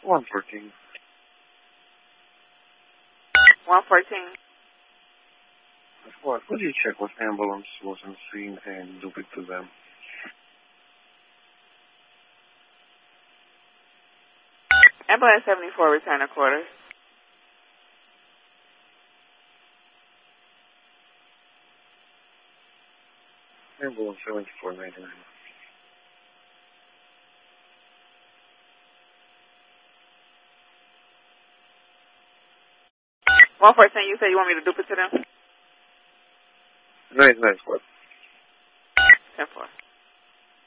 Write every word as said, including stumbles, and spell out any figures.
one fourteen. one fourteen. What? Could you check what ambulance was on scene and loop it to them? Ambulance seventy-four, return a quarter. Ambulance seventy-four ninety-nine. one fourteen, you said you want me to dupe it to them? ninety-nine squad. ten four.